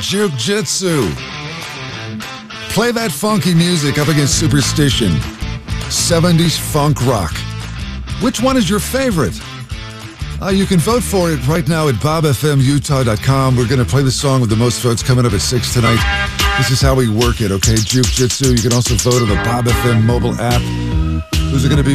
Juke Jitsu. Play that funky music up against Superstition. 70s funk rock. Which one is your favorite? You can vote for it right now at bobfmutah.com. We're going to play the song with the most votes coming up at 6 tonight. This is how we work it, okay? Juke Jitsu. You can also vote on the Bob FM mobile app. Who's it going to be?